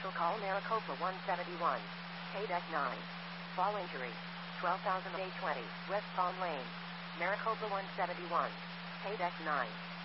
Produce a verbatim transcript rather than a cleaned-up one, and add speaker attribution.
Speaker 1: Vehicle call Maricopa one seventy-one. K-Deck nine. Fall injury. twelve thousand A twenty. West Palm Lane. Maricopa one seventy-one. K-Deck nine.